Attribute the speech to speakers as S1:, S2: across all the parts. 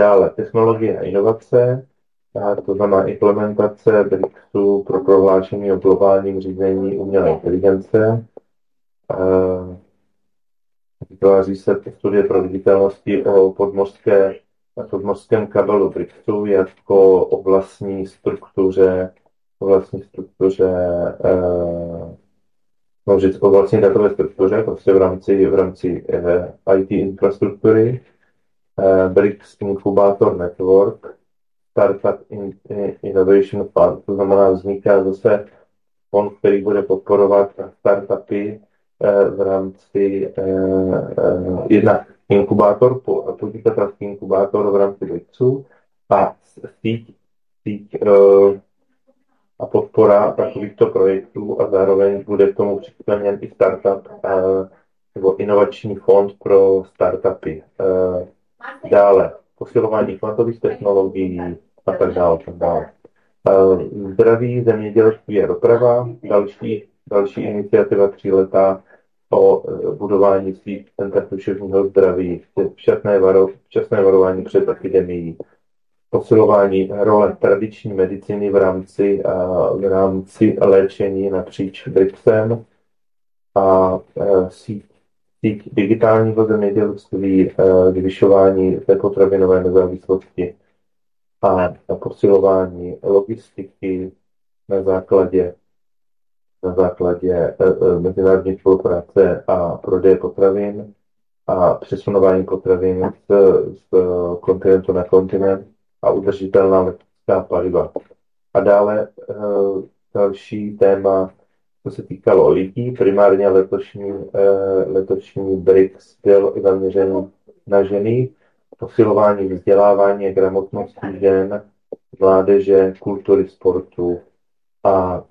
S1: Dále technologie a inovace, to znamená implementace BRICSu pro prohlášení o globálním řízení umělé inteligence. Vytváří se studie proveditelnosti o podmořském kabelu BRICSu jako oblastní struktuře oblastní datové struktuře, prostě v rámci IT infrastruktury. BRICS Incubator Network, Startup Innovation Fund, to znamená, vzniká zase fond, který bude podporovat startupy v rámci jednak inkubátor, podnikatelský inkubátor v rámci BRICSu a síť a podpora takovýchto projektů a zároveň bude k tomu připojen i startup nebo inovační fond pro startupy. Dále posilování kvantových technologií a tak dále. Zdraví, zemědělství a doprava, další iniciativa 3letá o budování sítí center duševního zdraví, včasné varování před epidemií, posilování role tradiční medicíny v rámci léčení napříč BRICSem a síť digitálního zemědělství, zvyšování té potravinové nezávislosti a posilování logistiky na základě mezinárodní spolupráce a prodeje potravin a přesunování potravin z kontinentu na kontinent a udržitelná letecká paliva. A dále další téma, co se týkalo lidí, primárně letošní BRICS byl zaměřený na ženy, posilování vzdělávání a gramotnosti žen, mládeže, kultury, sportu a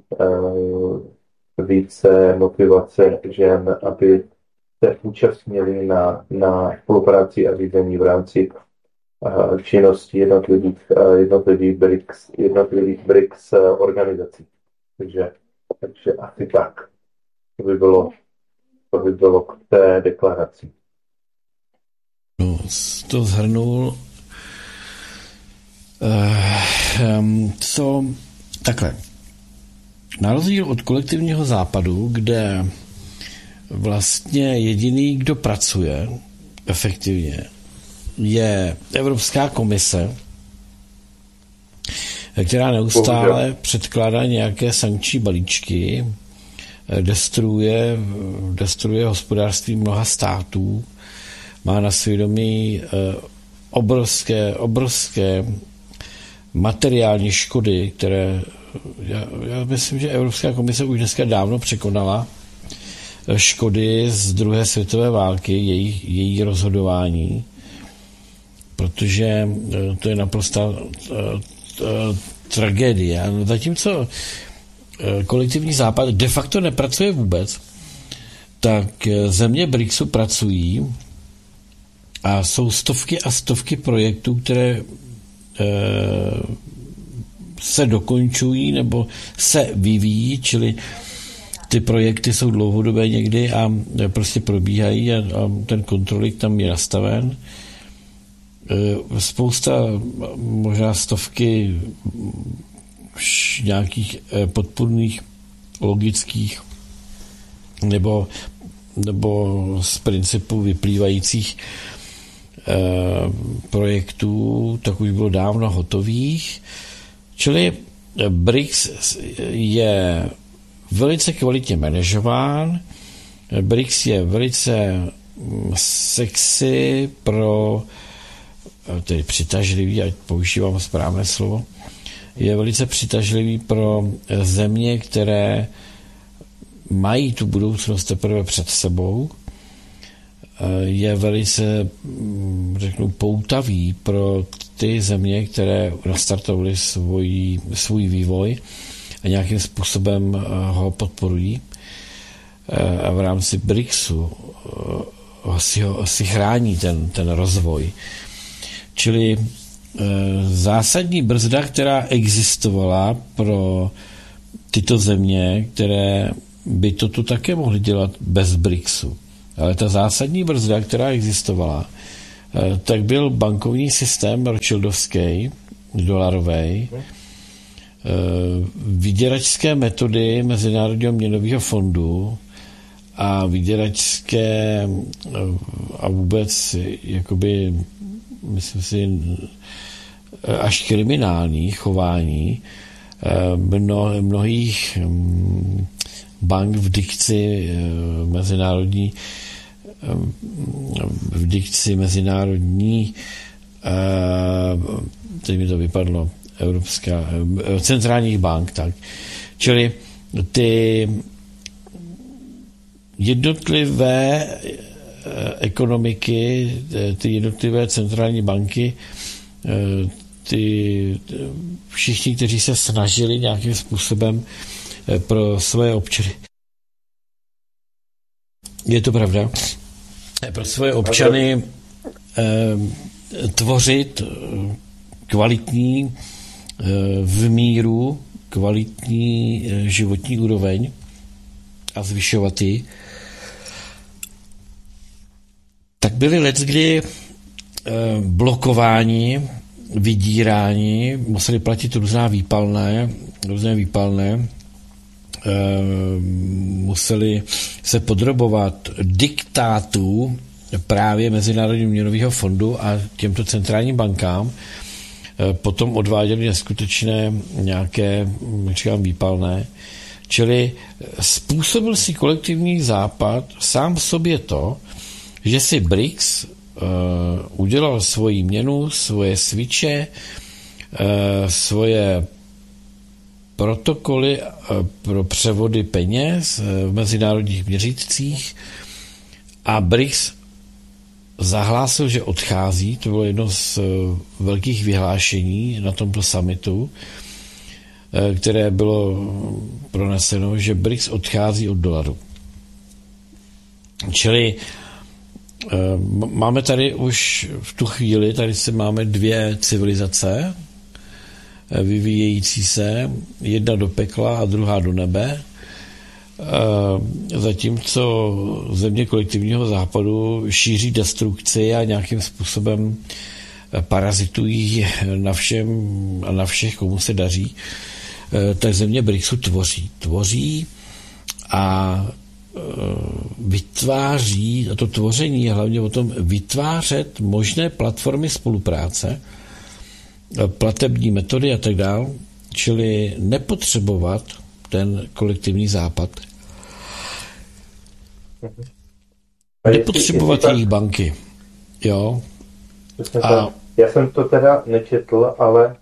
S1: více motivace žen, aby se účastnili na spolupráci a řízení v rámci činnosti jednotlivých BRICS organizací. Takže asi tak. To by bylo k té deklaraci.
S2: No, to shrnul. Takhle. Na rozdíl od kolektivního západu, kde vlastně jediný, kdo pracuje efektivně, je Evropská komise, která neustále předkládá nějaké sankční balíčky, destruuje hospodářství mnoha států, má na svědomí obrovské materiální škody, které já myslím, že Evropská komise už dneska dávno překonala škody z druhé světové války, její rozhodování, protože to je naprostá tragédie. Zatímco kolektivní západ de facto nepracuje vůbec, tak země BRICSu pracují a jsou stovky a stovky projektů, které se dokončují nebo se vyvíjí, čili ty projekty jsou dlouhodobé někdy a prostě probíhají a ten kontrolik tam je nastaven. Spousta, možná stovky nějakých podpůrných, logických nebo z principu vyplývajících projektů, tak už bylo dávno hotových. Čili BRICS je velice kvalitně manažován, BRICS je velice sexy tedy přitažlivý, ať používám správné slovo, je velice přitažlivý pro země, které mají tu budoucnost teprve před sebou, je velice, řeknu, poutavý pro ty země, které nastartovaly svůj vývoj a nějakým způsobem ho podporují. A v rámci BRICSu si chrání ten rozvoj. Čili zásadní brzda, která existovala pro tyto země, které by to tu také mohly dělat bez BRICSu. Ale ta zásadní brzda, která existovala, tak byl bankovní systém Rothschildovský, dolarový, vyděračské metody Mezinárodního měnového fondu a vyděračské a vůbec jakoby, myslím si, až kriminální chování mnohých bank v dikci mezinárodní teď mi to vypadlo, Evropská, centrálních bank, tak. Čili ty jednotlivé ekonomiky, ty jednotlivé centrální banky, ty všichni, kteří se snažili nějakým způsobem pro svoje občany. Je to pravda? Pro svoje občany tvořit kvalitní v míru, kvalitní životní úroveň a zvyšovat ji, tak byli leckdy blokováni, vydíráni, museli platit různé výpalné, museli se podrobovat diktátů právě Mezinárodního měnového fondu a těmto centrálním bankám, potom odváděli neskutečné nějaké, jak říkám, výpalné. Čili způsobil si kolektivní západ sám v sobě to, že si BRICS udělal svoji měnu, svoje switche, svoje protokoly pro převody peněz v mezinárodních měřítcích a BRICS zahlásil, že odchází. To bylo jedno z velkých vyhlášení na tomto summitu, které bylo proneseno, že BRICS odchází od dolaru. Čili máme tady už v tu chvíli, tady se máme dvě civilizace vyvíjející se, jedna do pekla a druhá do nebe, zatímco země kolektivního západu šíří destrukci a nějakým způsobem parazitují na všem a na všech, komu se daří, tak země BRICSu tvoří a vytváří, a to tvoření je hlavně o tom vytvářet možné platformy spolupráce, platební metody a tak dále, čili nepotřebovat ten kolektivní západ. Nepotřebovat jejich banky. Jo.
S1: Já jsem to teda nečetl, ale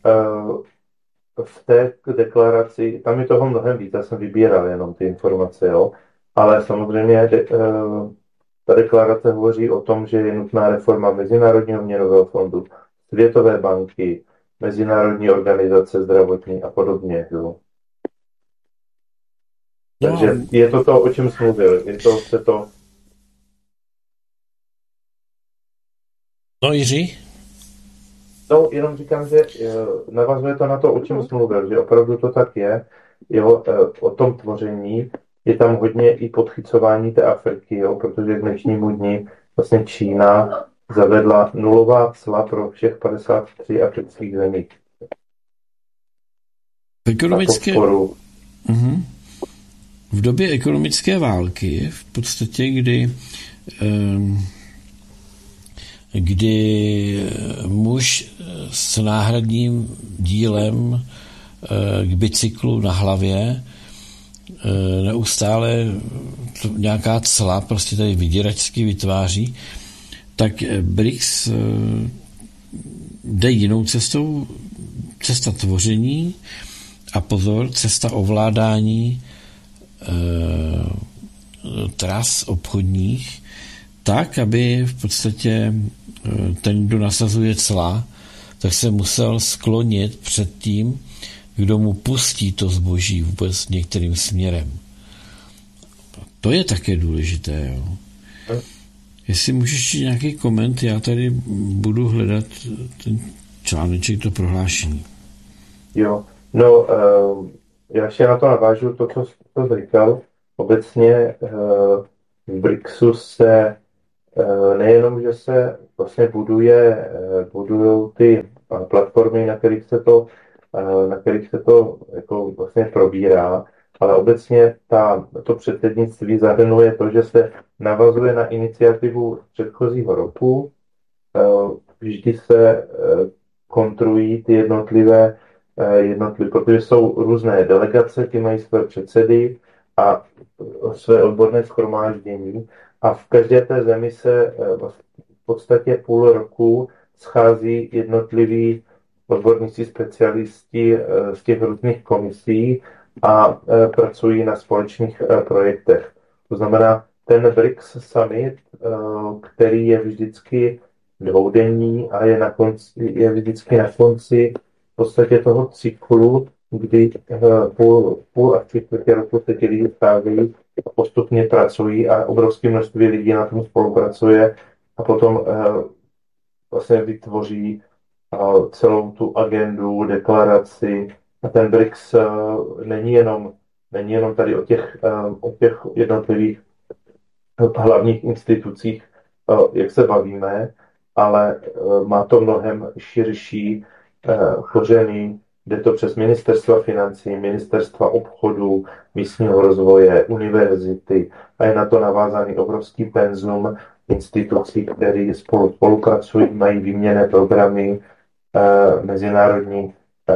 S1: v té deklaraci, tam je toho mnohem víc, já jsem vybíral jenom ty informace, jo. Ale samozřejmě ta deklarace hovoří o tom, že je nutná reforma Mezinárodního měnového fondu, Světové banky, Mezinárodní organizace zdravotní a podobně. Jo. Takže je to, o čem jsi mluvil. Je to.
S2: No, Jiří?
S1: No, jenom říkám, že navazuje to na to, o čem jsi mluvil, že opravdu to tak je. Jo, o tom tvoření je tam hodně i podchycování té Afriky, jo, protože k dnešnímu dni vlastně Čína zavedla nulová cla pro všech 53 afrických zemí.
S2: V době ekonomické války, v podstatě, kdy muž s náhradním dílem k bicyklu na hlavě neustále nějaká cla prostě tady vyděračsky vytváří, tak BRICS jde jinou cestou, cesta tvoření a pozor, cesta ovládání tras obchodních tak, aby v podstatě ten, kdo nasazuje cla, tak se musel sklonit před tím, kdo mu pustí to zboží vůbec některým směrem. To je také důležité. Jo. Jestli můžeš nějaký koment, já tady budu hledat ten článeček, to prohlášení.
S1: Jo, no, já ještě na to navážu to, co jsi říkal. Obecně v BRICSu se nejenom, že se vlastně budují ty platformy, na kterých se to jako vlastně probírá, ale obecně to předsednictví zahrnuje to, že se navazuje na iniciativu předchozího roku. Vždy se kontruují ty jednotlivé, protože jsou různé delegace, ty mají své předsedy a své odborné shromáždění a v každé té zemi se v podstatě půl roku schází jednotliví odborníci, specialisti z těch různých komisí a pracují na společných projektech. To znamená, ten BRICS Summit, který je vždycky dvoudenní a je vždycky na konci v podstatě toho cyklu, kdy půl a čtvrtě roku se ti lidi stávají a postupně pracují a obrovské množství lidí na tom spolupracuje a potom vlastně vytvoří celou tu agendu, deklaraci. A ten BRICS není jenom tady o těch jednotlivých hlavních institucích, jak se bavíme, ale má to mnohem širší kořeny. Jde to přes ministerstva financí, ministerstva obchodu, místního rozvoje, univerzity a je na to navázaný obrovský penzum institucí, které spolupracují, mají výměnné programy, mezinárodní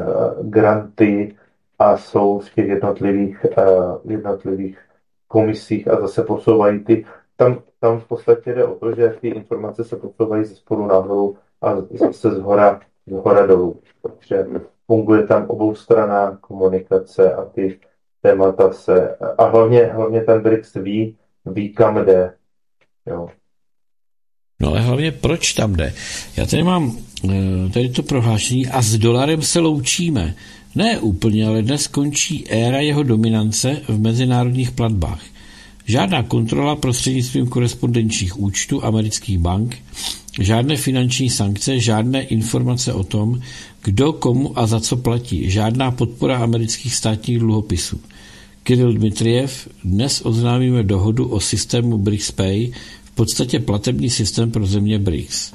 S1: granty a jsou v těch jednotlivých komisích a zase posouvají tam v podstatě jde o to, že ty informace se posouvají ze spodu nahoru a zase z hora dolů. Takže funguje tam oboustranná komunikace a ty témata a hlavně ten BRICS ví kam jde. Jo.
S2: No ale hlavně proč tam jde? Já tady mám tady to prohlášení a s dolarem se loučíme. Ne úplně, ale dnes končí éra jeho dominance v mezinárodních platbách. Žádná kontrola prostřednictvím korespondenčních účtů amerických bank, žádné finanční sankce, žádné informace o tom, kdo komu a za co platí, žádná podpora amerických státních dluhopisů. Kirill Dmitrijev, dnes oznámíme dohodu o systému BRICS Pay, v podstatě platební systém pro země BRICS.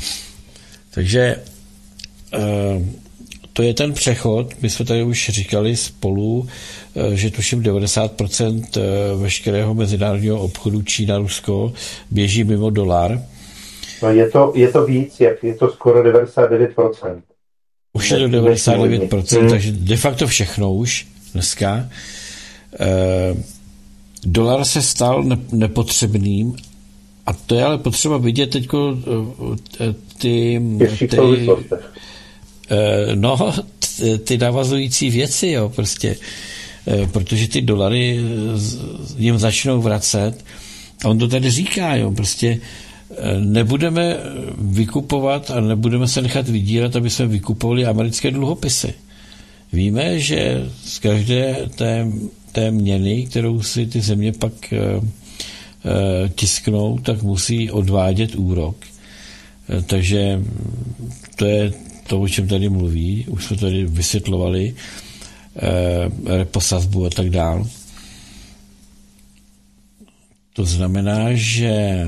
S2: Takže to je ten přechod, my jsme tady už říkali spolu, že tuším 90% veškerého mezinárodního obchodu Čína-Rusko běží mimo dolar.
S1: No je to víc, je to skoro 99%.
S2: Už je to 99%, takže de facto všechno už dneska. Dolar se stal nepotřebným a to je ale potřeba vidět teďko ty navazující věci, jo, prostě, protože ty dolary jim začnou vracet a on to tady říká, jo, prostě nebudeme vykupovat a nebudeme se nechat vydírat, aby jsme vykupovali americké dluhopisy. Víme, že z každé té měny, kterou si ty země pak tisknou, tak musí odvádět úrok. Takže to je to, o čem tady mluví. Už jsme tady vysvětlovali reposazbu a tak dál. To znamená, že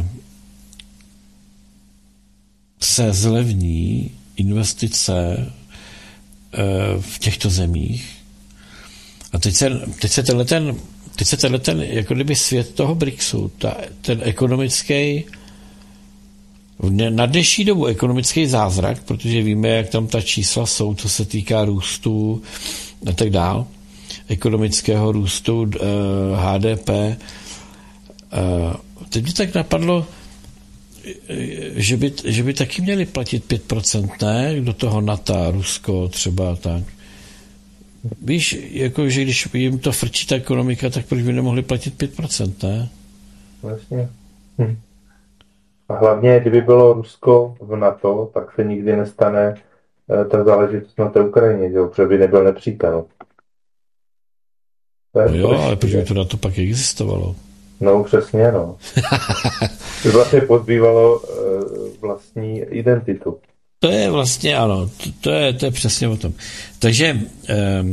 S2: se zlevní investice v těchto zemích. A teď se tenhle ten jako kdyby svět toho BRICSu, ten ekonomický, na dnešní dobu ekonomický zázrak, protože víme, jak tam ta čísla jsou, co se týká růstu a tak dál, ekonomického růstu, HDP. Teď mě tak napadlo, že by taky měli platit 5%, ne? Do toho NATO, Rusko třeba tak. Víš, jako, že když jim to frčí ta ekonomika, tak proč by nemohli platit 5%, ne?
S1: Vlastně. A hlavně, kdyby bylo Rusko v NATO, tak se nikdy nestane ta záležitost na té Ukrajině, že? Protože by nebyl nepřítel.
S2: No jo, ale proč by to NATO pak existovalo?
S1: No, přesně, no. To vlastně pozbývalo vlastní identitu.
S2: To je vlastně, ano, to je přesně o tom. Takže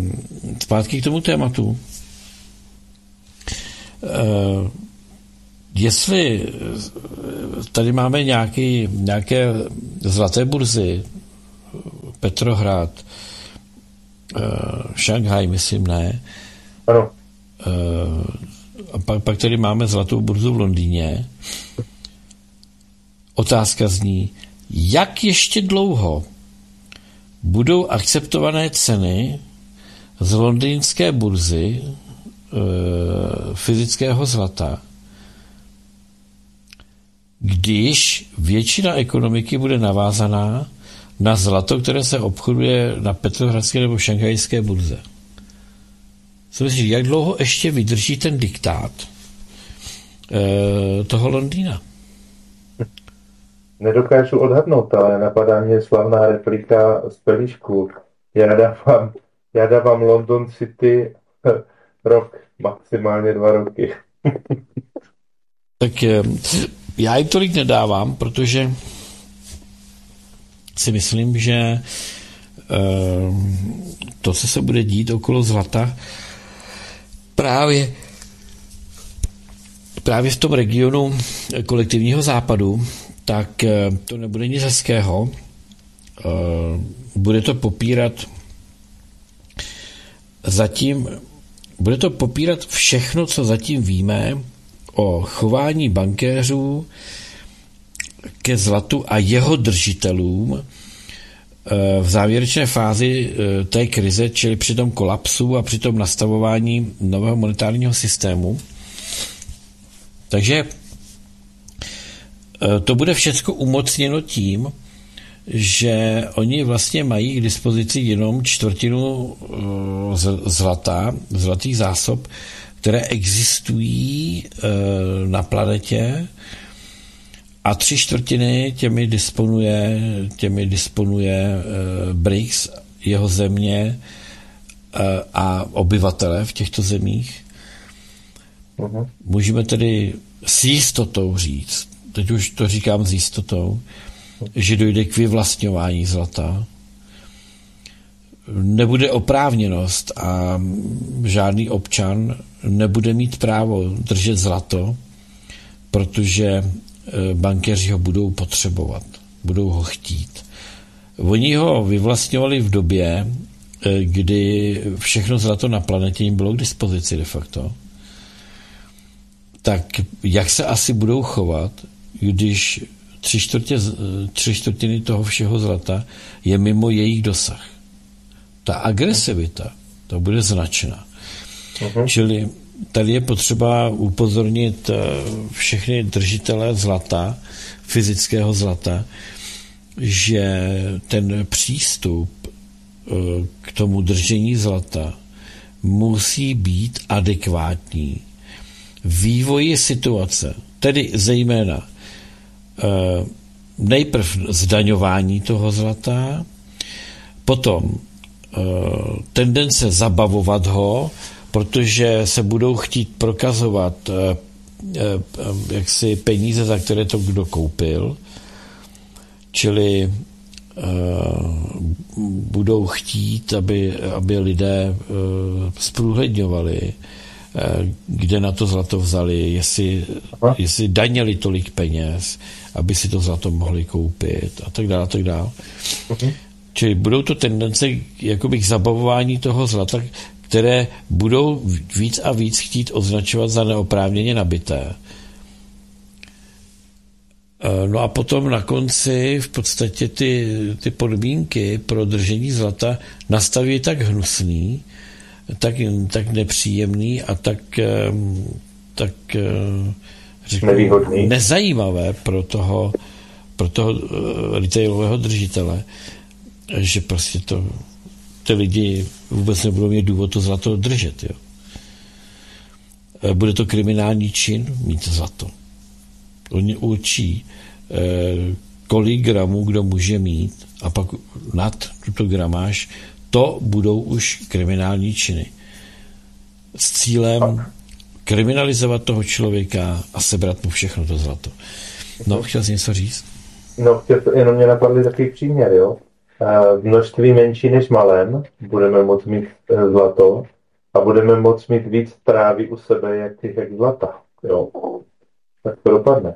S2: zpátky k tomu tématu. jestli tady máme nějaké zlaté burzy, Petrohrad, Šanghaj, myslím, ne?
S1: Ano.
S2: A pak tady máme zlatou burzu v Londýně. Otázka zní, jak ještě dlouho budou akceptované ceny z londýnské burzy fyzického zlata, když většina ekonomiky bude navázaná na zlato, které se obchoduje na petrohradské nebo šanghajské burze. Co myslíš, jak dlouho ještě vydrží ten diktát toho Londýna?
S1: Nedokážu odhadnout, ale napadá mě slavná replika z Pelíšku. Já dávám London City rok, maximálně 2 roky.
S2: Tak já jim tolik nedávám, protože si myslím, že to, co se bude dít okolo zlata, právě v tom regionu kolektivního západu, tak to nebude nic hezkého. Bude to popírat všechno, co zatím víme o chování bankéřů ke zlatu a jeho držitelům v závěrečné fázi té krize, čili při tom kolapsu a při tom nastavování nového monetárního systému. Takže to bude všechno umocněno tím, že oni vlastně mají k dispozici jenom 1/4 zlata, zlatých zásob, které existují na planetě, a 3/4 těmi disponuje BRICS, jeho země a obyvatele v těchto zemích. Můžeme tedy s jistotou říct, teď už to říkám s jistotou, že dojde k vyvlastňování zlata. Nebude oprávněnost a žádný občan nebude mít právo držet zlato, protože bankéři ho budou potřebovat, budou ho chtít. Oni ho vyvlastňovali v době, kdy všechno zlato na planetě jim bylo k dispozici de facto. Tak jak se asi budou chovat, když 3/4 toho všeho zlata je mimo jejich dosah? Ta agresivita, to bude značná. Čili tady je potřeba upozornit všechny držitele zlata, fyzického zlata, že ten přístup k tomu držení zlata musí být adekvátní vývoji situace, tedy zejména nejprv zdaňování toho zlata, potom tendence zabavovat ho, protože se budou chtít prokazovat jaksi peníze, za které to kdo koupil, čili budou chtít, aby lidé zprůhledňovali, kde na to zlato vzali, jestli daněli tolik peněz, aby si to zlato mohli koupit a tak dále, a tak dále. Čili budou to tendence jakoby k zabavování toho zlata, které budou víc a víc chtít označovat za neoprávněně nabité. No a potom na konci v podstatě ty podmínky pro držení zlata nastaví tak hnusný, tak nepříjemný a tak řeknu, nezajímavé pro toho retailového držitele, že prostě ty lidi vůbec nebudou mít důvod to zlato držet. Jo. Bude to kriminální čin mít zlato. Oni určí, kolik gramů kdo může mít, a pak nad tuto gramáž to budou už kriminální činy. S cílem kriminalizovat toho člověka a sebrat mu všechno to zlato. No, chtěl jsi něco říct?
S1: No, jenom mě napadly takový příměr, jo. V množství menší než malém budeme moct mít zlato a budeme moct mít víc trávy u sebe, jak zlata, jo. tak to dopadne.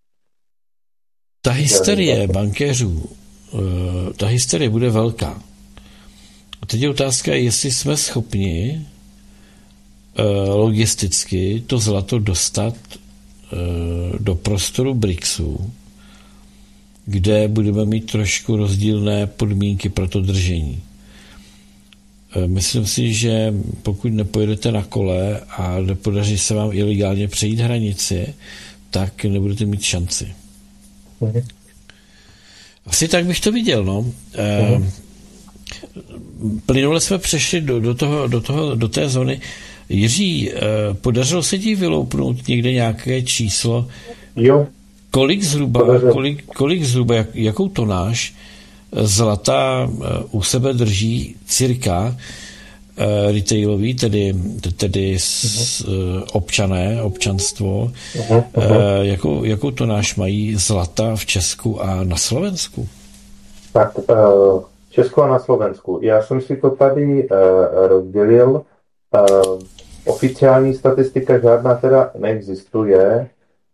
S2: Ta hysterie bankéřů, ta hysterie bude velká. A teď je otázka, jestli jsme schopni logisticky to zlato dostat do prostoru BRICSu, kde budeme mít trošku rozdílné podmínky pro to držení. Myslím si, že pokud nepojedete na kole a nepodaří se vám ilegálně přejít hranici, tak nebudete mít šanci. Asi tak bych to viděl, no. Plynule jsme přešli do té zóny. Jiří, podařilo se ti vyloupnout někde nějaké číslo?
S1: Jo.
S2: Kolik zhruba, jakou tonáž zlata u sebe drží cirka retailový, tedy občanstvo, jakou tonáž mají zlata v Česku a na Slovensku?
S1: Tak v Česku a na Slovensku. Já jsem si to tady rozdělil. Oficiální statistika žádná teda neexistuje.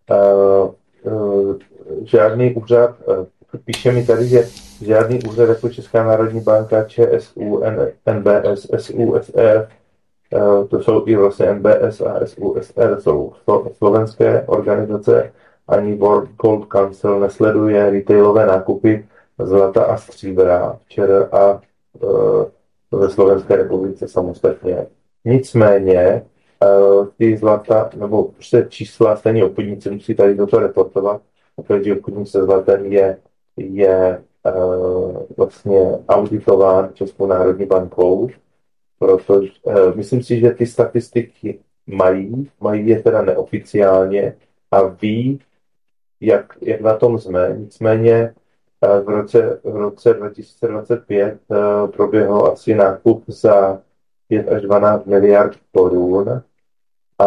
S1: Žádný úřad, píše mi tady, že žádný úřad jako Česká národní banka, ČSÚ, NBS, SUSR, to jsou i vlastně NBS a SUSR, jsou slovenské organizace, ani World Gold Council nesleduje retailové nákupy zlata a stříbra včera a ve Slovenské republice samostatně. Nicméně ty zlata, nebo prostě čísla, stejně obchodníci musí tady toto reportovat, protože obchodník se zlatem je vlastně auditován Českou národní bankou, protože myslím si, že ty statistiky mají je teda neoficiálně a ví, jak na tom jsme. Nicméně v roce 2025 proběhl asi nákup za 5 až 12 miliard korun a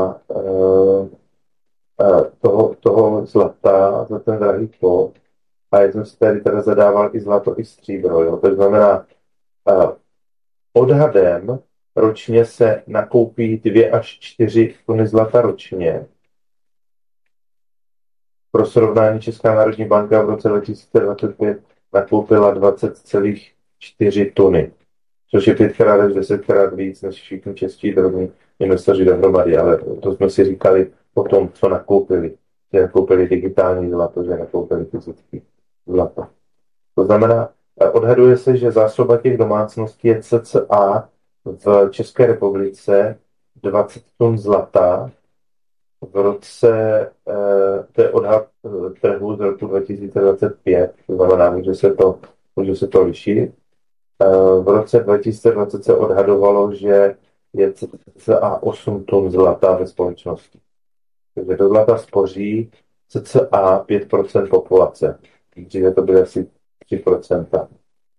S1: toho zlata za ten drahý kov. A já jsem si tady teda zadával i zlato, i stříbro. Jo? To znamená, odhadem ročně se nakoupí 2 až 4 tuny zlata ročně. Pro srovnání Česká národní banka v roce 2025 nakoupila 20,4 tuny, což je 5x až 10x víc než všichni čeští drobní investoři dohromady, ale to jsme si říkali o tom, co nakoupili. Že nakoupili digitální zlato, že nakoupili fyzický zlato. To znamená, odhaduje se, že zásoba těch domácností je cca v České republice 20 tun zlata. V roce, to je odhad trhu z roku 2025, to znamená, může se to lišit. V roce 2020 se odhadovalo, že je cca 8 tun zlata ve společnosti. Takže do zlata spoří cca 5% populace. Dříve to byly asi 3%.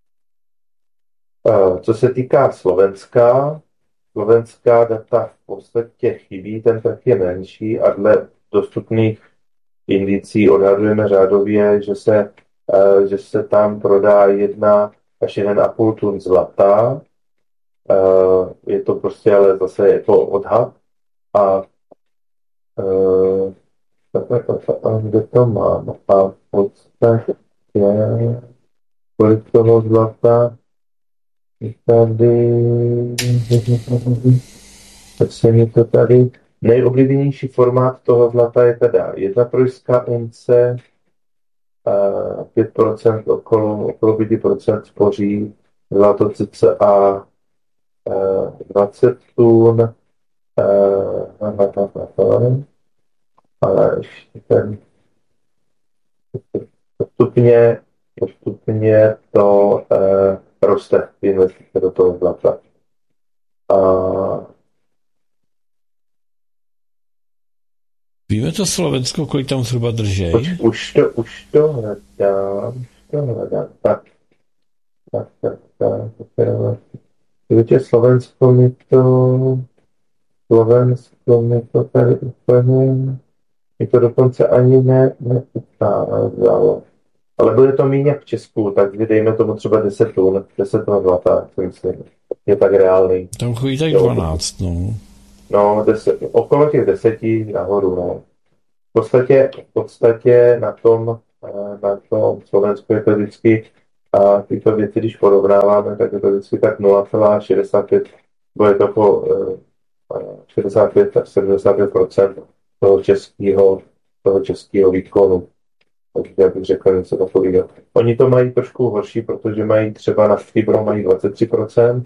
S1: Co se týká slovenská data v podstatě chybí, ten trh je menší a dle dostupných indicí odhadujeme řádově, že se tam prodá 1 až 1,5 tun zlata. Je to prostě ale zase jako odhad. A kde to mám? A v podstatě kolik toho zlata tady, tak se mi to tady, nejoblíbenější formát toho zlata je teda 1 trojská unce, 5%, okolo 5% spoří, zlato cca 20 tun, ale ještě ten postupně to roste investice do toho zlata.
S2: Víme to Slovensko, kolik tam zhruba držej?
S1: Už to hledám. Tak. Slovensko mi to tady úplně, mi to dokonce ani neukázalo. Ale bude to méně jak v Česku, takže dejme tomu třeba 10 tun zlata, si myslím. Je tak reálný.
S2: Tam chodí tak 12, no.
S1: No, okolo těch 10 nahoru, no. v podstatě na tom Slovensku je to vždycky, a tyto věci, když porovnáváme, tak je to vždycky tak 0,65, bo je to po 65 až 75% toho českého výkonu. Takže já bych řekl něco takového. Oni to mají trošku horší, protože mají třeba na stříbro mají 23%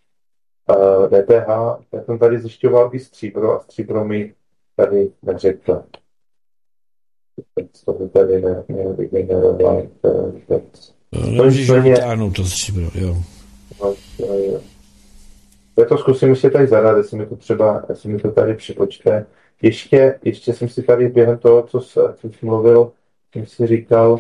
S1: DPH. Já jsem tady zjišťoval i stříbro a stříbro mi tady neřekla. To mi tady nevygeneroval.
S2: Nemůžeš vytáhnout to stříbro, jo.
S1: Já to zkusím ještě tady zadat, jestli mi to tady připočte. Ještě jsem si tady během toho, co jsi mluvil, jsem si říkal,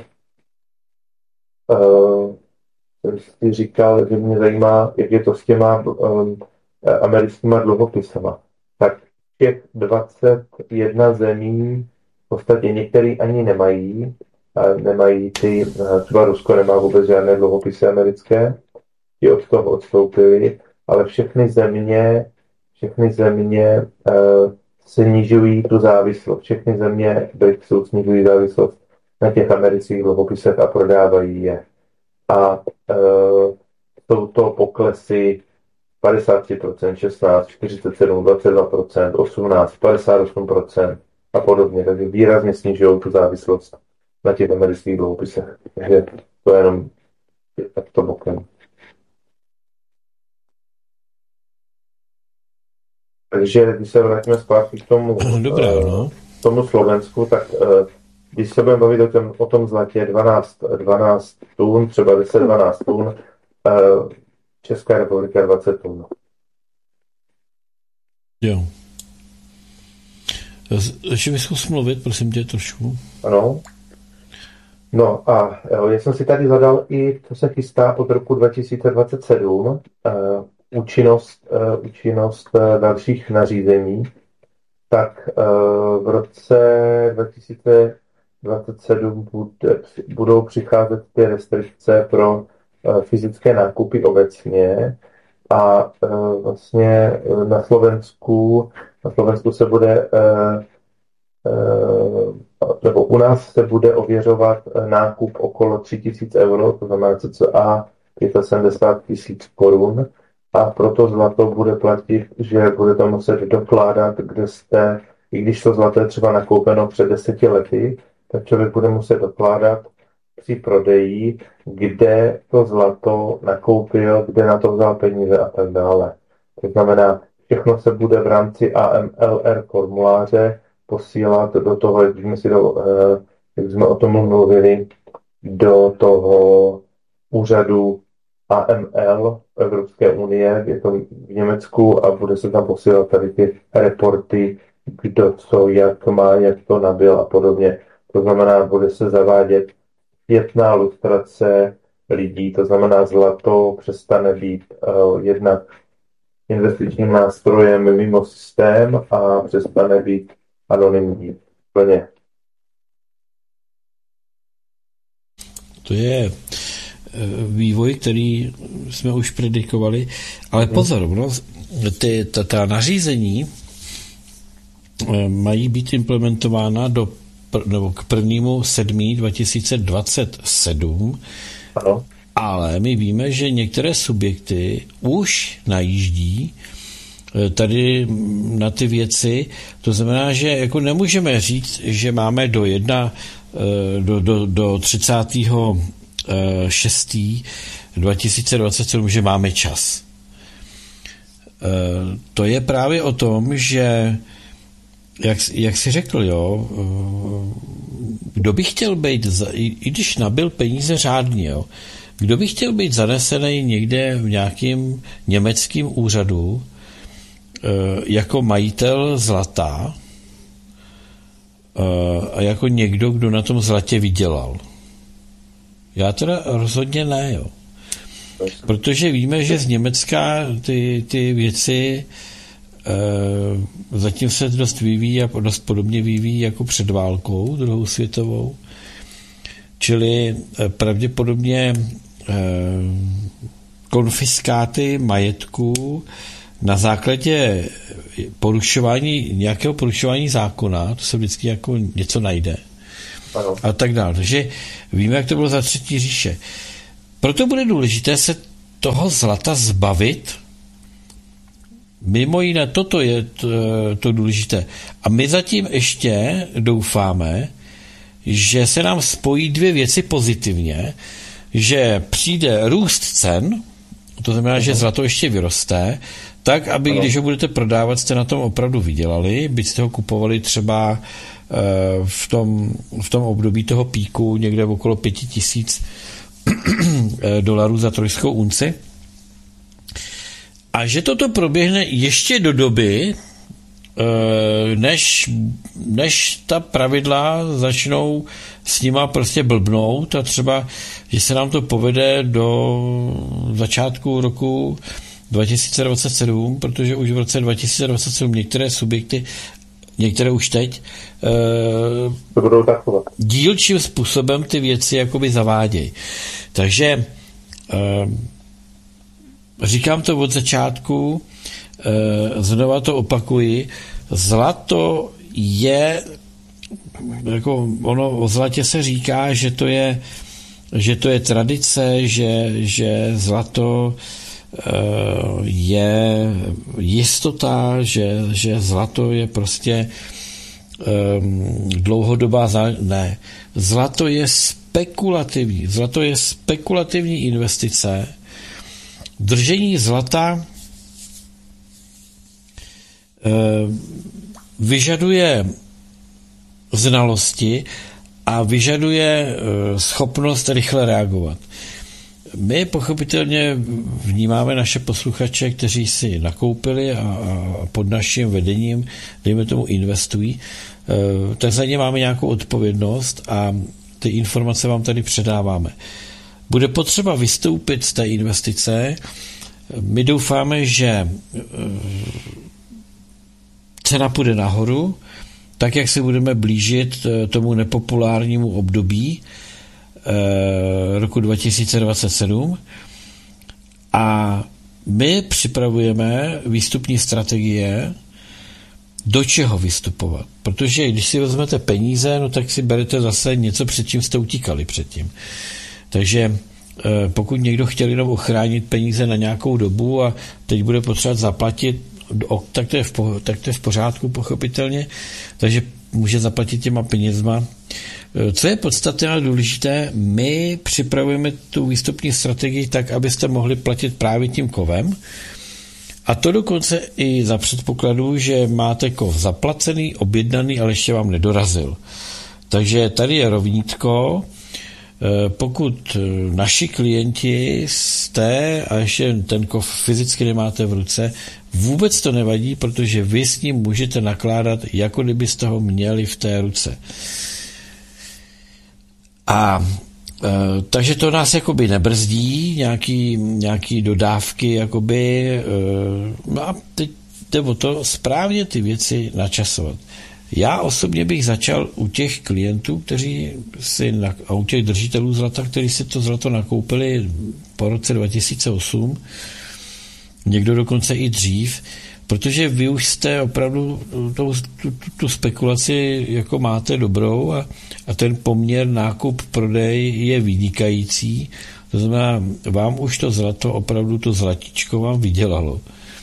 S1: že mě zajímá, jak je to s těma americkýma dluhopisama. Tak těch 21 zemí, v podstatě některý ani nemají ty, třeba Rusko nemá vůbec žádné dluhopisy americké, ti od toho odstoupili, ale všechny země snižují tu závislost. Všechny země BRICSu snižují závislost na těch amerických dluhopisech a prodávají je. A jsou to poklesy 53%, 16%, 47%, 22%, 18%, 58% a podobně. Takže výrazně snižují tu závislost na těch amerických dluhopisech. Takže to je jenom takto bokem. Takže když se vrátíme zpátky k tomu Slovensku, tak když se budeme bavit o tom zlatě 12 tun, třeba 10-12 tun, Česká republika 20 tun.
S2: Jo. Ještě bych zkus mluvit, prosím tě, trošku.
S1: Ano. No a já jsem si tady zadal i, co se chystá od roku 2027, účinnost dalších nařízení, tak v roce 2027 budou přicházet ty restrikce pro fyzické nákupy obecně a vlastně na Slovensku se bude nebo u nás se bude ověřovat nákup okolo 3 000 euro, to znamená cca 75 000 korun. A proto zlato bude platit, že budete muset dokládat, kde jste, i když to zlato je třeba nakoupeno před 10 lety, tak člověk bude muset dokládat při prodeji, kde to zlato nakoupil, kde na to vzal peníze a tak dále. To znamená, všechno se bude v rámci AMLR formuláře posílat do toho, jak jsme o tom mluvili, do toho úřadu AML Evropské unie, je to v Německu a bude se tam posílat tady ty reporty, kdo co, jak má, jak to nabyl a podobně. To znamená, bude se zavádět zpětná lustrace lidí, to znamená zlato přestane být jednak investičním nástrojem mimo systém a přestane být anonymní. Plně.
S2: To je vývoj, který jsme už predikovali, ale pozor, ta nařízení mají být implementována nebo k 1.7.2027,
S1: ano.
S2: Ale my víme, že některé subjekty už najíždí tady na ty věci, to znamená, že jako nemůžeme říct, že máme do 30.6.2027, že máme čas. To je právě o tom, že jak jsi řekl, jo, kdo by chtěl být, i když nabyl peníze řádně, jo, kdo by chtěl být zanesený někde v nějakým německým úřadu jako majitel zlata a jako někdo, kdo na tom zlatě vydělal. Já teda rozhodně ne, jo. Protože víme, že z Německa ty věci zatím se dost vyvíjí a dost podobně vyvíjí jako před válkou, druhou světovou. Čili pravděpodobně konfiskáty majetků na základě nějakého porušování zákona, to se vždycky jako něco najde.
S1: Ano.
S2: A tak dále. Takže víme, jak to bylo za třetí říše. Proto bude důležité se toho zlata zbavit. Mimo jiné, toto je to důležité. A my zatím ještě doufáme, že se nám spojí dvě věci pozitivně, že přijde růst cen, to znamená, že zlato ještě vyroste, tak, aby když ho budete prodávat, jste na tom opravdu vydělali, byť jste ho kupovali třeba v tom období toho píku někde okolo $5,000 za trojskou unci. A že toto proběhne ještě do doby, než ta pravidla začnou s nima prostě blbnout a třeba, že se nám to povede do začátku roku 2027, protože už v roce 2027 některé subjekty, některé už teď,
S1: to budou takové
S2: dílčím způsobem ty věci jakoby zavádějí. Takže říkám to od začátku, znova to opakuji, zlato je, jako ono o zlatě se říká, že to je tradice, že zlato je jistota, že zlato je prostě dlouhodobá ne. Zlato je spekulativní. Zlato je spekulativní investice. Držení zlata vyžaduje znalosti a vyžaduje schopnost rychle reagovat. My pochopitelně vnímáme naše posluchače, kteří si nakoupili a pod naším vedením, dejme tomu, investují, tak za ně máme nějakou odpovědnost a ty informace vám tady předáváme. Bude potřeba vystoupit z té investice. My doufáme, že cena půjde nahoru, tak jak se budeme blížit tomu nepopulárnímu období roku 2027 a my připravujeme výstupní strategie, do čeho vystupovat. Protože když si vezmete peníze, no tak si berete zase něco, před čím jste utíkali předtím. Takže pokud někdo chtěl jenom ochránit peníze na nějakou dobu a teď bude potřebovat zaplatit, tak to je v pořádku, pochopitelně, takže může zaplatit těma penězma. Co je podstatné a důležité, my připravujeme tu výstupní strategii tak, abyste mohli platit právě tím kovem, a to dokonce i za předpokladu, že máte kov zaplacený, objednaný, ale ještě vám nedorazil. Takže tady je rovnítko. Pokud naši klienti jste a ještě ten kov fyzicky nemáte v ruce, vůbec to nevadí, protože vy s ním můžete nakládat, jako kdybyste ho měli v té ruce. A takže to nás jakoby nebrzdí, nějaký dodávky, jakoby, no a teď jde o to správně ty věci načasovat. Já osobně bych začal u těch klientů, a u těch držitelů zlata, kteří si to zlato nakoupili po roce 2008, někdo dokonce i dřív, protože vy už jste opravdu tu spekulaci jako máte dobrou a ten poměr nákup-prodej je vynikající. To znamená, vám už to zlato, opravdu to zlatičko vám vydělalo.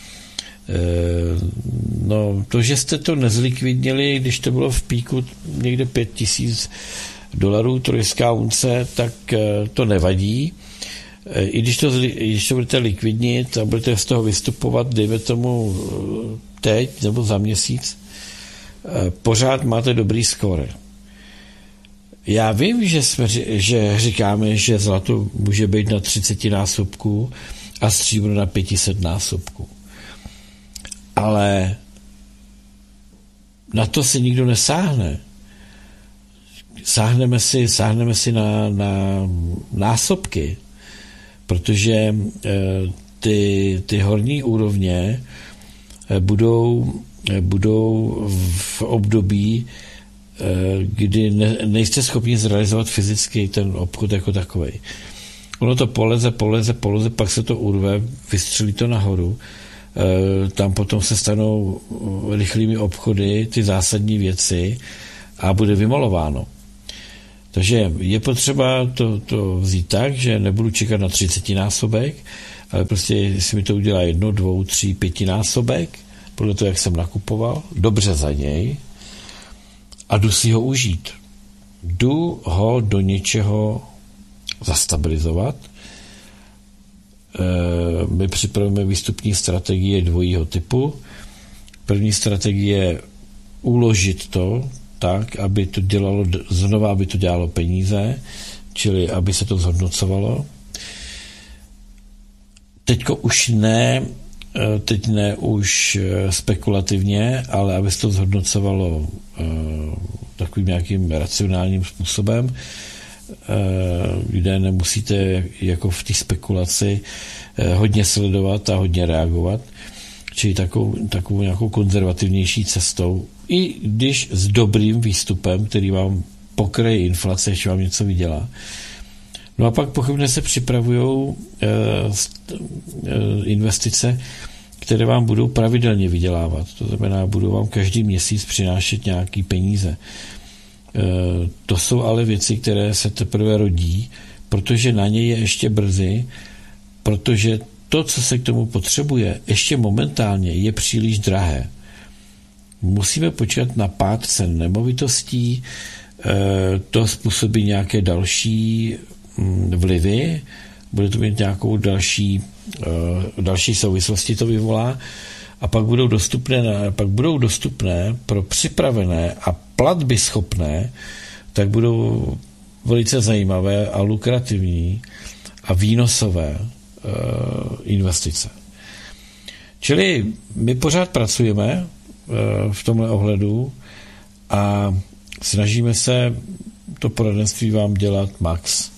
S2: No, to, že jste to nezlikvidnili, když to bylo v píku někde $5,000 trojská unce, tak to nevadí. I když to budete likvidnit a budete z toho vystupovat, dejme tomu teď nebo za měsíc, pořád máte dobrý skóre. Já vím, že říkáme, že zlato může být na 30 násobků a stříbro na 500 násobků. Ale na to si nikdo nesáhne. Sáhneme si na násobky, protože ty horní úrovně budou v období, kdy nejste schopni zrealizovat fyzicky ten obchod jako takovej. Ono to poleze, pak se to urve, vystřelí to nahoru tam potom se stanou rychlými obchody ty zásadní věci a bude vymalováno. Takže je potřeba to vzít tak, že nebudu čekat na 30násobek, ale prostě jestli mi to udělá 1, 2, 3, 5násobek, podle toho, jak jsem nakupoval, dobře za něj a jdu si ho užít. Jdu ho do něčeho zastabilizovat. My připravujeme výstupní strategie dvojího typu. První strategie je uložit to tak, aby to dělalo, znova aby to dělalo peníze, čili aby se to zhodnocovalo. Teď ne už spekulativně, ale aby se to zhodnocovalo takovým nějakým racionálním způsobem, kde nemusíte jako v té spekulaci hodně sledovat a hodně reagovat, čili takovou nějakou konzervativnější cestou, i když s dobrým výstupem, který vám pokryje inflace, ještě vám něco vydělá. No a pak pochopně se připravují investice, které vám budou pravidelně vydělávat. To znamená, budou vám každý měsíc přinášet nějaký peníze. To jsou ale věci, které se teprve rodí, protože na ně je ještě brzy, protože to, co se k tomu potřebuje, ještě momentálně je příliš drahé. Musíme počkat na pád cen nemovitostí, to způsobí nějaké další vlivy, bude to mít nějakou další souvislosti to vyvolá a pak budou dostupné pro připravené a platby schopné, tak budou velice zajímavé a lukrativní a výnosové investice. Čili my pořád pracujeme v tomhle ohledu a snažíme se to poradenství vám dělat max.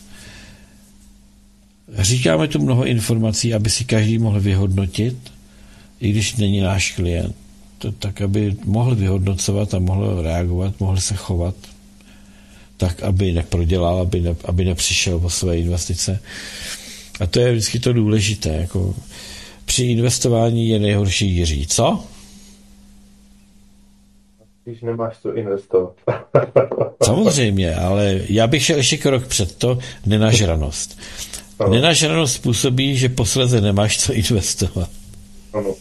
S2: Říkáme tu mnoho informací, aby si každý mohl vyhodnotit, i když není náš klient, tak aby mohl vyhodnocovat a mohl reagovat, mohl se chovat tak, aby neprodělal, aby nepřišel o své investice. A to je vždycky to důležité. Jako při investování je nejhorší Jiří. Co?
S1: Když nemáš co investovat.
S2: Samozřejmě, ale já bych šel ještě krok před to, nenažranost. Ano. Nenažranost způsobí, že posledně nemáš co investovat.
S1: Ano.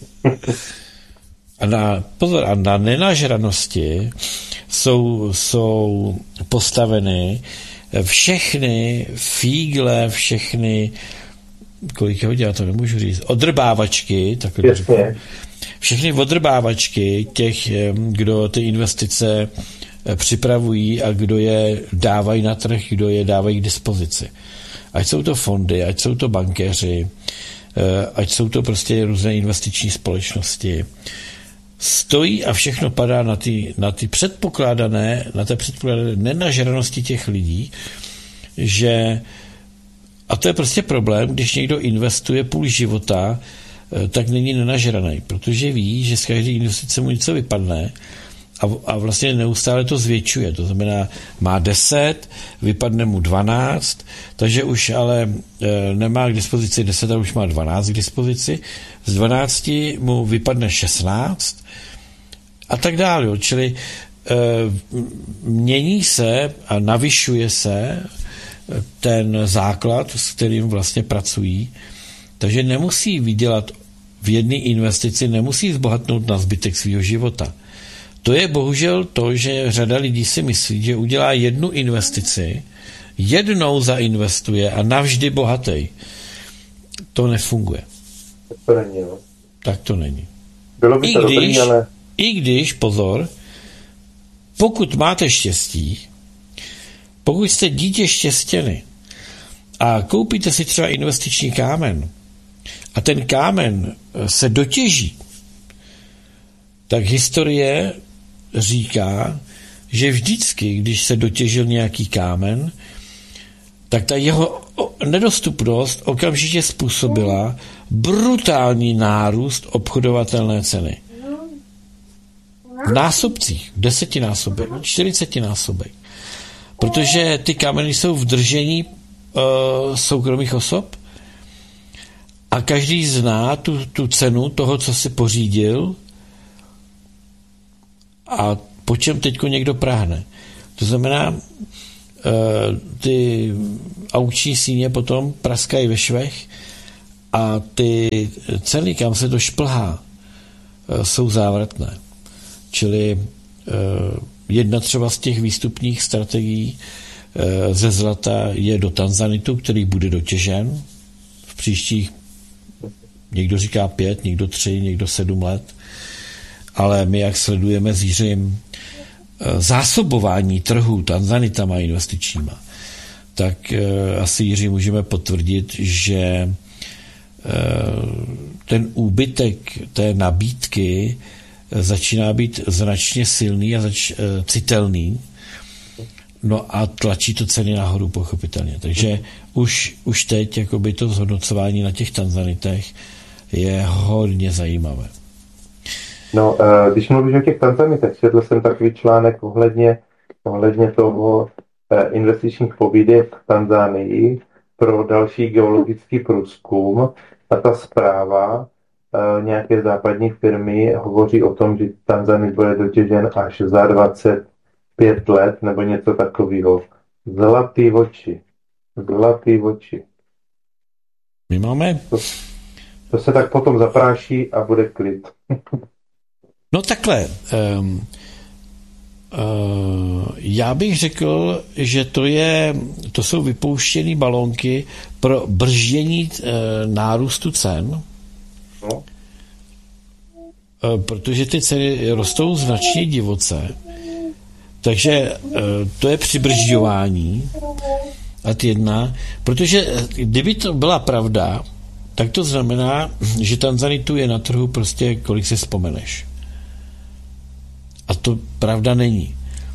S2: A na nenažranosti jsou postaveny všechny fígle, všechny, kolik je hodin, já to nemůžu říct, odrbávačky, takhle řeknu, všechny odrbávačky těch, kdo ty investice připravují a kdo je dávají na trh, kdo je dávají k dispozici. Ať jsou to fondy, ať jsou to bankéři, ať jsou to prostě různé investiční společnosti. Stojí a všechno padá na té předpokládané nenažranosti těch lidí, že, a to je prostě problém, když někdo investuje půl života, tak není nenažraný, protože ví, že z každé investice mu něco vypadne a vlastně neustále to zvětšuje. To znamená, má 10, vypadne mu 12, takže už ale nemá k dispozici 10, ale už má 12 k dispozici. Z 12 mu vypadne 16 a tak dále. Jo. Čili mění se a navyšuje se ten základ, s kterým vlastně pracují. Takže nemusí vydělat v jedné investici, nemusí zbohatnout na zbytek svého života. To je bohužel to, že řada lidí si myslí, že udělá jednu investici, jednou zainvestuje a navždy bohatý. To nefunguje.
S1: To není, no.
S2: Tak to není.
S1: Bylo by to dobrý, ale...
S2: I když, pozor, pokud máte štěstí, pokud jste dítě štěstěny a koupíte si třeba investiční kámen a ten kámen se dotěží, tak historie říká, že vždycky, když se dotěžil nějaký kámen, tak ta jeho nedostupnost okamžitě způsobila brutální nárůst obchodovatelné ceny. V násobcích, 10násobek, 40násobek. Protože ty kámeny jsou v držení soukromých osob a každý zná tu cenu toho, co si pořídil a po čem teďko někdo práhne. To znamená, ty aukční síně potom praskají ve švech a ty ceny, kam se to šplhá, jsou závratné. Čili jedna třeba z těch výstupních strategií ze zlata je do tanzanitu, který bude dotěžen v příštích, někdo říká 5, někdo 3, někdo 7 let, ale my, jak sledujeme s Jiřím zásobování trhu tanzanitama investičníma, tak asi, Jiří, můžeme potvrdit, že ten úbytek té nabídky začíná být značně silný a citelný, no a tlačí to ceny nahoru pochopitelně. Takže už teď jakoby to zhodnocování na těch tanzanitech je hodně zajímavé.
S1: No, když mluvíš o těch tanzanitech, četl jsem takový článek ohledně toho investičních pobídek v Tanzánii pro další geologický průzkum a ta zpráva nějaké západní firmy hovoří o tom, že Tanzanit bude dotěžen až za 25 let nebo něco takového. Zlatý oči.
S2: My máme...
S1: To se tak potom zapráší a bude klid.
S2: No takhle. Já bych řekl, že to jsou vypouštěné balónky pro brždění nárůstu cen,
S1: no.
S2: Protože ty ceny rostou značně divoce, takže to je přibržďování ad jedna, protože kdyby to byla pravda, tak to znamená, že tanzanitu je na trhu prostě, kolik si vzpomeneš. A to pravda není.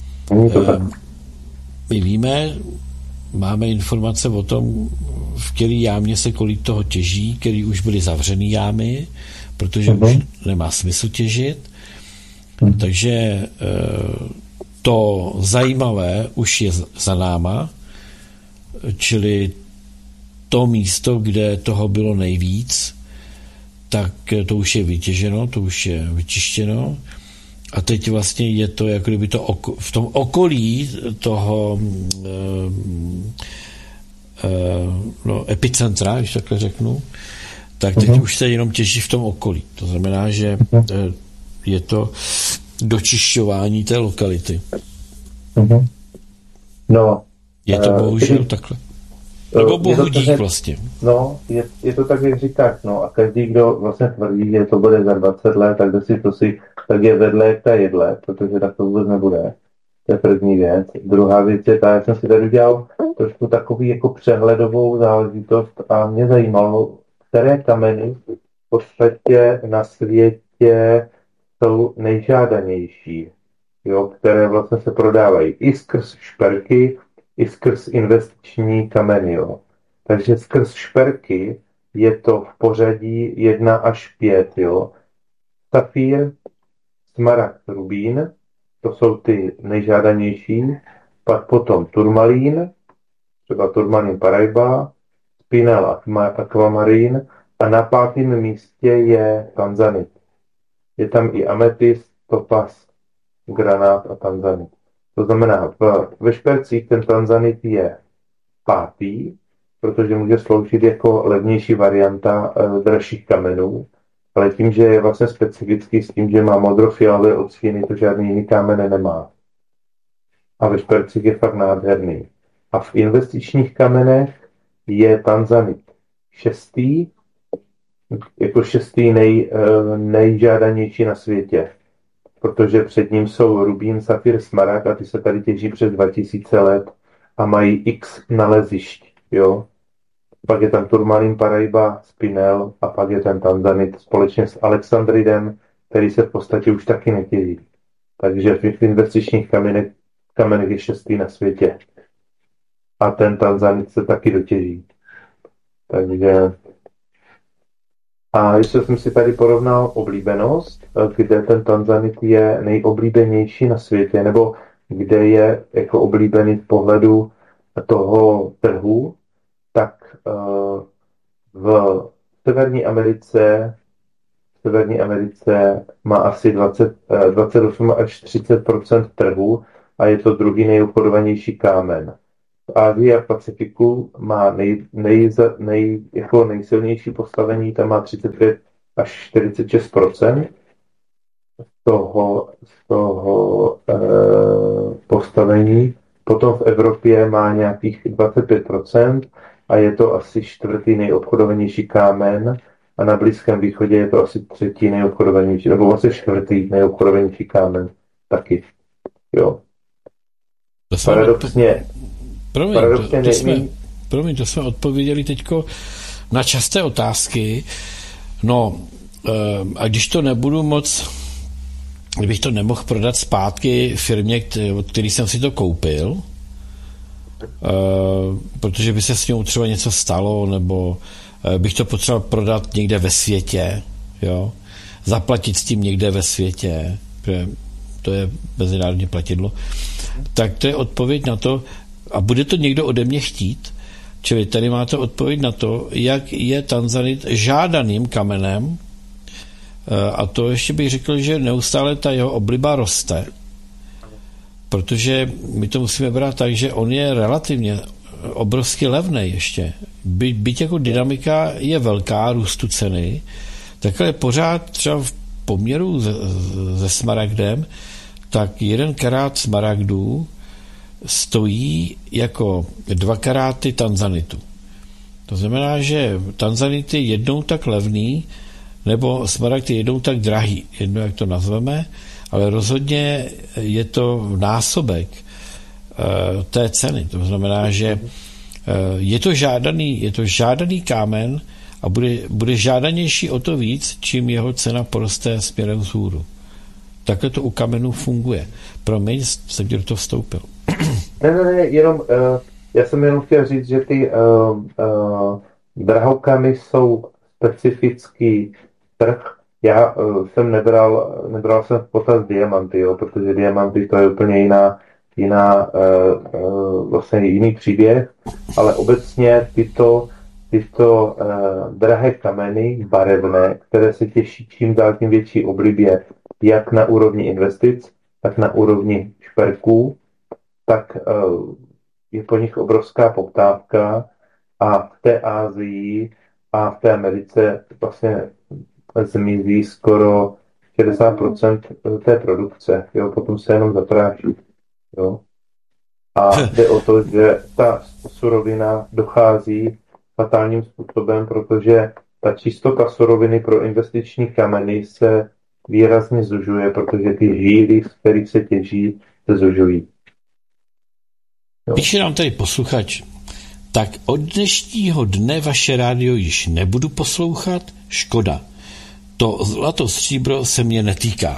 S2: My víme, máme informace o tom, v který jámě se kolik toho těží, který už byly zavřený jámy, protože už nemá smysl těžit. Takže to zajímavé už je za náma, čili to místo, kde toho bylo nejvíc, tak to už je vytěženo, to už je vyčištěno a teď vlastně je to, jako kdyby to v tom okolí toho epicentra, když takhle řeknu, tak teď už se jenom těží v tom okolí. To znamená, že je to dočišťování té lokality.
S1: No,
S2: je to bohužel takhle. Nebo bohu dík vlastně.
S1: No, je to tak, jak říkáš, no a každý, kdo vlastně tvrdí, že to bude za 20 let, tak je vedle jak ta jedle, protože tak to vůbec nebude. To je první věc. Druhá věc je ta, jak jsem si tady udělal trošku takový jako přehledovou záležitost a mě zajímalo, které kameny v podstatě na světě jsou nejžádanější, jo, které vlastně se prodávají i skrz šperky, i skrz investiční kameny. Jo. Takže skrz šperky je to v pořadí 1 až 5. Jo. Safír, smaragd, rubín, to jsou ty nejžádanější. Pak potom turmalín, třeba turmalín Paraiba, spinel akvamarín a na 5. místě je tanzanit. Je tam i ametist, topaz, granát a tanzanit. To znamená, ve špercích ten tanzanit je 5., protože může sloužit jako levnější varianta dražších kamenů, ale tím, že je vlastně specifický s tím, že má modrofialové odstíny, to žádný jiný kámen nemá. A ve špercích je fakt nádherný. A v investičních kamenech je tanzanit 6., jako 6. nejžádanější na světě. Protože před ním jsou rubín, safír, smaragd a ty se tady těží přes 2000 let a mají x nalezišť, jo. Pak je tam turmalín Paraiba, spinel a pak je ten tanzanit společně s alexandridem, který se v podstatě už taky netěží. Takže v investičních kamenech je 6. na světě. A ten tanzanit se taky dotěží. Takže... A ještě jsem si tady porovnal oblíbenost, kde ten tanzanit je nejoblíbenější na světě, nebo kde je jako oblíbený z pohledu toho trhu, tak v Severní Americe má asi 28 až 30% trhu a je to druhý nejobchodovanější kámen. V Asii a Pacifiku má jako nejsilnější postavení, tam má 35 až 46% z toho postavení. Potom v Evropě má nějakých 25% a je to asi čtvrtý nejobchodovanější kámen a na Blízkém východě je to asi třetí nejobchodovanější, nebo vlastně čtvrtý nejobchodovanější kámen taky. Jo. Paradoxně.
S2: To jsme odpověděli teďko na časté otázky. No, a když to nebudu moc, kdybych to nemohl prodat zpátky firmě, od který jsem si to koupil, protože by se s ním třeba něco stalo, nebo bych to potřeboval prodat někde ve světě, jo? Zaplatit s tím někde ve světě, protože to je mezinárodní platidlo, tak to je odpověď na to, a bude to někdo ode mě chtít, čili tady máte odpověď na to, jak je tanzanit žádaným kamenem, a to ještě bych řekl, že neustále ta jeho obliba roste, protože my to musíme brát tak, že on je relativně obrovsky levný ještě. Byť jako dynamika je velká růstu ceny, tak ale pořád třeba v poměru se smaragdem, tak 1 karát smaragdů stojí jako 2 karáty tanzanitu. To znamená, že tanzanit je jednou tak levný, nebo smaragd je jednou tak drahý, jedno jak to nazveme, ale rozhodně je to násobek té ceny. To znamená, že je to žádaný kámen a bude žádanější o to víc, čím jeho cena poroste směrem vzhůru. Takhle to u kamenů funguje. Promiň, jsem ti do toho vstoupil.
S1: Ne, jenom, já jsem jenom chtěl říct, že ty drahokamy jsou specifický trh. Já jsem nebral jsem v potaz diamanty, jo, protože diamanty to je úplně jiná vlastně jiný příběh, ale obecně tyto drahé kameny barevné, které se těší čím dál tím větší oblibě, jak na úrovni investic, tak na úrovni šperků, tak je po nich obrovská poptávka a v té Asii a v té Americe vlastně zmizí skoro 60% té produkce, jo, potom se jenom zapráší, jo. A jde o to, že ta surovina dochází fatálním způsobem, protože ta čistota suroviny pro investiční kameny se výrazně zužuje, protože ty žíly, z kterých se těží, se zužují.
S2: Píše nám tady posluchač, tak od dnešního dne vaše rádio již nebudu poslouchat, škoda. To zlato stříbro se mě netýká.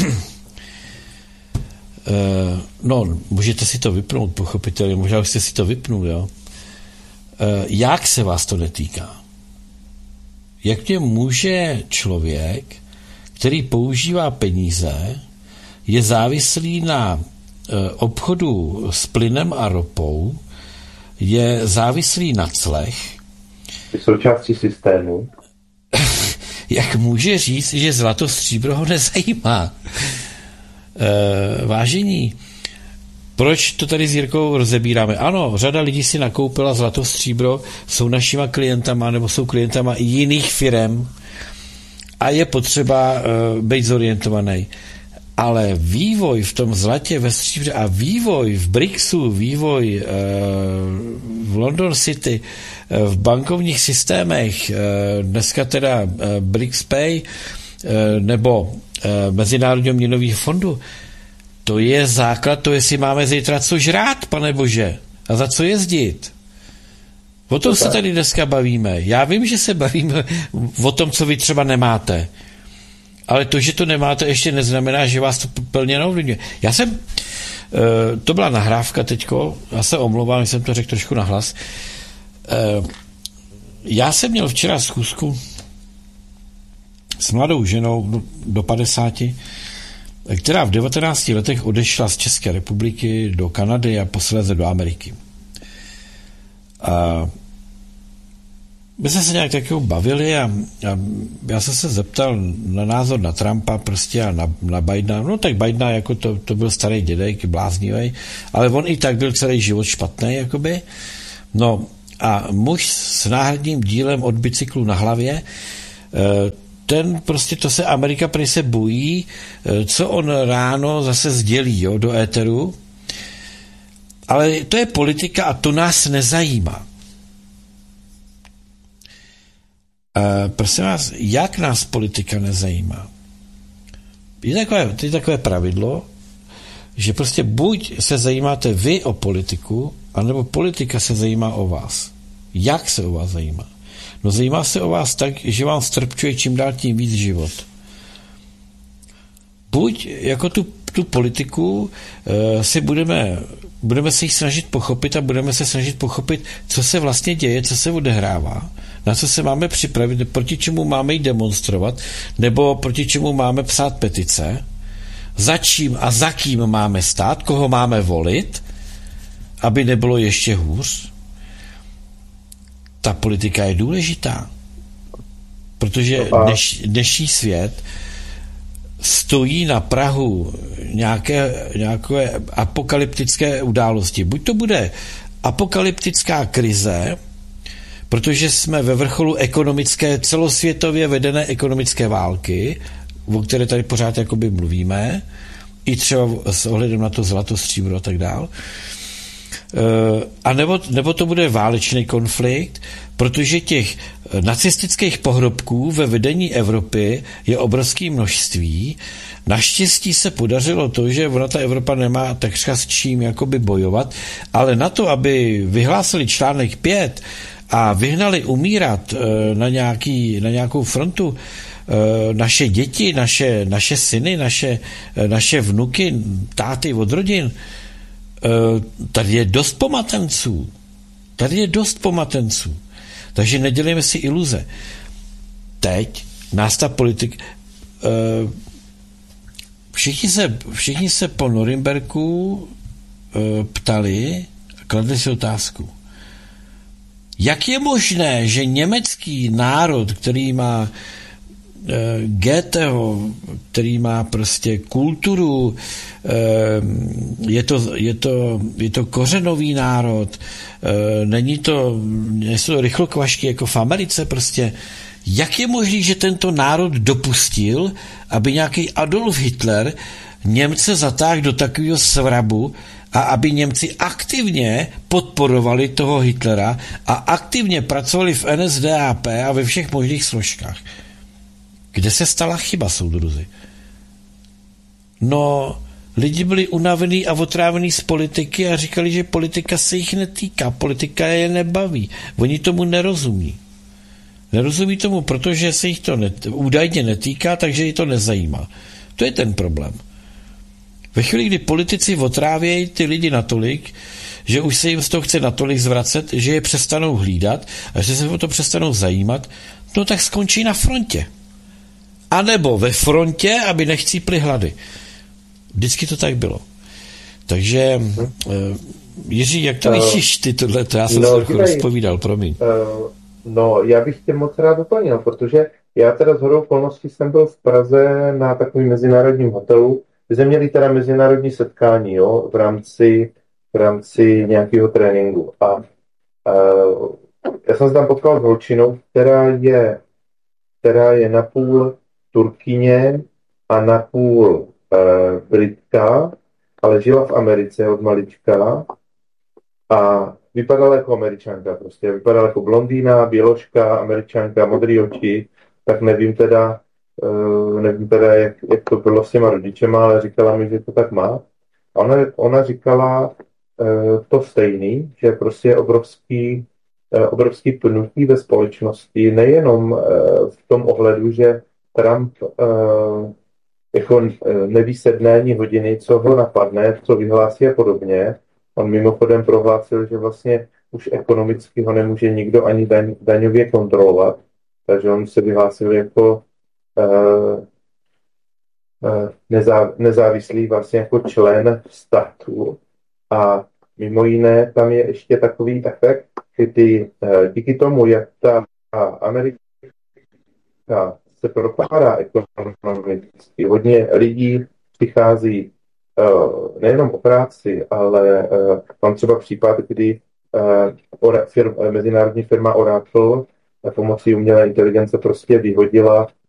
S2: No, můžete si to vypnout, pochopitelně, možná už jste si to vypnul, jo. Jak se vás to netýká? Jak mě může člověk, který používá peníze, je závislý na obchodu s plynem a ropou, je závislý na clech.
S1: Součástí systému.
S2: Jak může říct, že zlato stříbro ho nezajímá? Vážení, proč to tady s Jirkou rozebíráme? Ano, řada lidí si nakoupila zlato stříbro, jsou našima klientama nebo jsou klientama jiných firem a je potřeba být zorientovaný. Ale vývoj v tom zlatě ve stříbře a vývoj v BRICSu, vývoj v London City, v bankovních systémech, dneska teda BRICS Pay nebo Mezinárodního měnového fondu, to je základ, to jestli máme zítra co žrát, pane Bože, a za co jezdit. O tom se tady dneska bavíme. Já vím, že se bavíme o tom, co vy třeba nemáte. Ale to, že to nemáte, ještě neznamená, že vás to plně neovlivňuje. Já jsem, to byla nahrávka teďko, já se omlouvám, jsem to řekl trošku nahlas. Já jsem měl včera schůzku s mladou ženou do 50, která v 19 letech odešla z České republiky do Kanady a posléze do Ameriky. my jsme se nějak takovou bavili a já jsem se zeptal na názor na Trumpa prostě a na Bidena. No tak Bidena jako to byl starý dědek, bláznivý, ale on i tak byl celý život špatný, jakoby. No a muž s náhradním dílem od bicyklu na hlavě, ten prostě, to se Amerika prý se bojí, co on ráno zase sdělí, jo, do éteru, ale to je politika a to nás nezajímá. Prosím vás, jak nás politika nezajímá? Je takové pravidlo, že prostě buď se zajímáte vy o politiku, anebo politika se zajímá o vás. Jak se o vás zajímá? No zajímá se o vás tak, že vám strpčuje čím dál tím víc život. Buď jako tu politiku si budeme se jich snažit pochopit a budeme se snažit pochopit, co se vlastně děje, co se odehrává, na co se máme připravit, proti čemu máme jít demonstrovat, nebo proti čemu máme psát petice, za čím a za kým máme stát, koho máme volit, aby nebylo ještě hůř. Ta politika je důležitá, protože dnešní svět stojí na prahu nějaké apokalyptické události. Buď to bude apokalyptická krize, protože jsme ve vrcholu celosvětově vedené ekonomické války, o které tady pořád jakoby mluvíme, i třeba s ohledem na to zlato, stříbro a tak dál. A nebo to bude válečný konflikt, protože těch nacistických pohrobků ve vedení Evropy je obrovské množství. Naštěstí se podařilo to, že ona ta Evropa nemá takřka s čím jakoby bojovat, ale na to, aby vyhlásili článek 5 a vyhnali umírat na nějakou frontu naše děti, naše syny, naše vnuky, táty od rodin, tady je dost pomatenců. Takže nedělejme si iluze. Teď nás ta politika... Všichni se po Norimberku ptali a kladli si otázku. Jak je možné, že německý národ, který má Goetheho, který má prostě kulturu, je to kořenový národ, nejsou to rychlokvašky jako v Americe prostě. Jak je možné, že tento národ dopustil, aby nějaký Adolf Hitler Němce zatáhl do takového svrabu a aby Němci aktivně podporovali toho Hitlera a aktivně pracovali v NSDAP a ve všech možných složkách? Kde se stala chyba, soudruzi? No, lidi byli unavení a otrávený z politiky a říkali, že politika se jich netýká, politika je nebaví. Oni tomu nerozumí. Nerozumí tomu, protože se jich to údajně netýká, takže ji to nezajímá. To je ten problém. Ve chvíli, kdy politici otrávějí ty lidi natolik, že už se jim z toho chce natolik zvracet, že je přestanou hlídat a že se o to přestanou zajímat, no tak skončí na frontě. A nebo ve frontě, aby nechcípli hlady. Vždycky to tak bylo. Takže Jiří, jak to vidíš ty tohleto? Já jsem se trochu rozpovídal, promiň.
S1: No, já bych tě moc rád doplnil, protože já teda shodou okolností jsem byl v Praze na takovém mezinárodním hotelu, kde jsme měli teda mezinárodní setkání, jo, v rámci nějakého tréninku. A já jsem se tam potkal s holčinou, která je napůl Turkyně a napůl Britka, ale žila v Americe od malička a vypadala jako Američanka prostě. Vypadala jako blondýna, běložka, Američanka, modrý oči, tak nevím teda, jak to bylo s těma rodičema, ale říkala mi, že to tak má. A ona říkala to stejný, že prostě je obrovský pnutí ve společnosti, nejenom v tom ohledu, že Trump jako neví se dne ani hodiny, co ho napadne, co vyhlásí a podobně. On mimochodem prohlásil, že vlastně už ekonomicky ho nemůže nikdo ani daňově kontrolovat, takže on se vyhlásil jako nezávislý vlastně jako člen státu. A mimo jiné tam je ještě takový efekt, kdy díky tomu, jak ta Amerika se propadá ekonomicky. Hodně lidí přichází nejenom o práci, ale mám třeba případ, kdy mezinárodní firma Oracle pomocí umělé inteligence prostě vyhodila